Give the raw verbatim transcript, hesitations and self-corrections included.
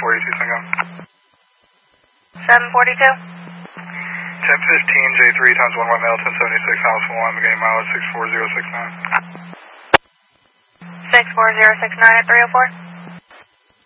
forty-two Tango. seven forty-two. ten fifteen J three times one white male, ten seventy-six Hamilton one, beginning mileage six four zero six nine. six four zero six nine at three oh four.